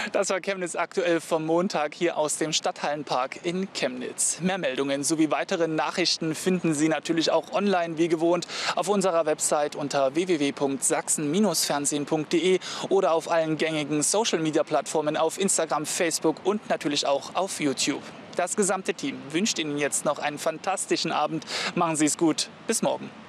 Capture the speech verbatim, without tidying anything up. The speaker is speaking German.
Das war Chemnitz aktuell vom Montag hier aus dem Stadthallenpark in Chemnitz. Mehr Meldungen sowie weitere Nachrichten finden Sie natürlich auch online wie gewohnt auf unserer Website unter w w w punkt sachsen Bindestrich fernsehen punkt de oder auf allen gängigen Social-Media-Plattformen auf Instagram, Facebook und natürlich auch auf YouTube. Das gesamte Team wünscht Ihnen jetzt noch einen fantastischen Abend. Machen Sie es gut. Bis morgen.